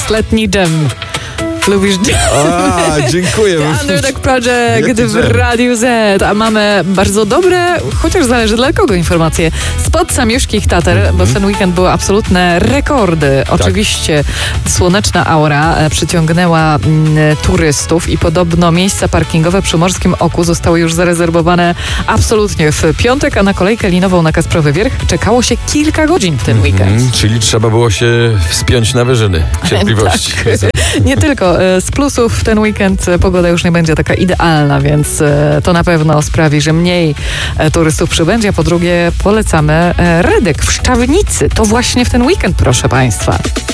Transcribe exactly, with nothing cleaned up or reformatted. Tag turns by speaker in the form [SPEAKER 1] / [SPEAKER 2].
[SPEAKER 1] letni dżem. Lubisz dżem?
[SPEAKER 2] A, dziękuję.
[SPEAKER 1] Underdog Project
[SPEAKER 2] Jaki
[SPEAKER 1] w
[SPEAKER 2] dżem?
[SPEAKER 1] Radiu Z. A mamy bardzo dobre, chociaż zależy dla kogo, informacje spod Samiuszkich Tater, mm-hmm. bo ten weekend były absolutne rekordy. Oczywiście tak. Słoneczna aura przyciągnęła mm, turystów i podobno miejsca parkingowe przy Morskim Oku zostały już zarezerwowane absolutnie w piątek, a na kolejkę linową na Kasprowy Wierch czekało się kilka godzin w ten mm-hmm. weekend.
[SPEAKER 2] Czyli trzeba było się wspiąć na wyżyny cierpliwości.
[SPEAKER 1] tak. Nie tylko. Z plusów ten weekend pogoda już nie będzie taka idealna, więc to na pewno sprawi, że mniej turystów przybędzie. A po drugie polecamy Redek w Szczawnicy. To właśnie w ten weekend, proszę Państwa.